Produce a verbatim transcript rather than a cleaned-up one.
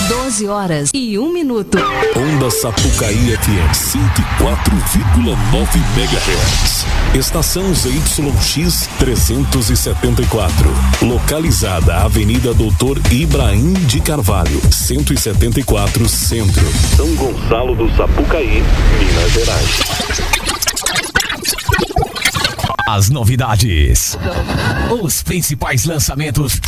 doze horas e um minuto. Onda Sapucaí F M cento e quatro vírgula nove megahertz. Estação Z Y X trezentos e setenta e quatro. Localizada Avenida Doutor Ibrahim de Carvalho, cento e setenta e quatro, Centro, São Gonçalo do Sapucaí, Minas Gerais. As novidades, os principais lançamentos